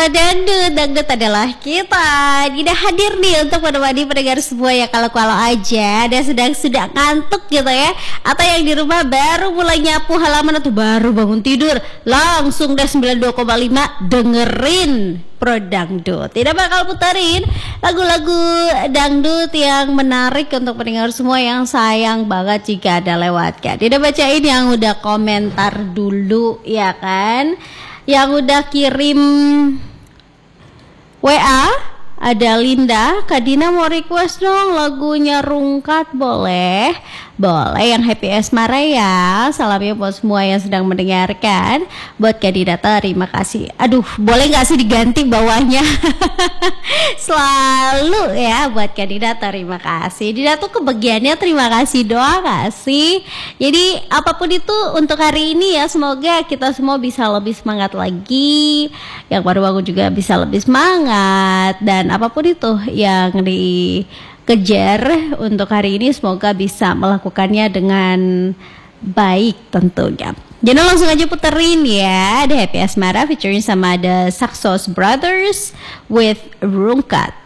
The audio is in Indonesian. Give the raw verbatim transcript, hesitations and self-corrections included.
Sobat Dangdut, Dangdut adalah kita. Tidak hadir nih untuk menemani pendengar semua yang kalau-kalau aja dan sedang-sedang ngantuk gitu ya, atau yang di rumah baru mulai nyapu halaman atau baru bangun tidur, langsung deh sembilan puluh dua koma lima dengerin Pro Dangdut. Tidak bakal puterin lagu-lagu dangdut yang menarik untuk pendengar semua yang sayang banget jika ada lewatkan. Tidak bacain yang udah komentar dulu ya kan, yang udah kirim W A. Ada Linda, Kak Dina mau request dong lagunya Rungkat, boleh? Boleh, yang Happy Asmara ya. Salamnya buat semua yang sedang mendengarkan. Buat Kak Dina, terima kasih. Aduh, boleh gak sih diganti bawahnya? Selalu ya buat Kak Dina, terima kasih. Dina tuh kebagiannya terima kasih doang gak sih? Jadi apapun itu untuk hari ini ya, semoga kita semua bisa lebih semangat lagi. Yang baru bangun juga bisa lebih semangat. Dan apapun itu yang dikejar untuk hari ini, semoga bisa melakukannya dengan baik tentunya. Jadi langsung aja puterin ya, ada Happy Asmara featuring sama ada Saxos Brothers with Rungkat.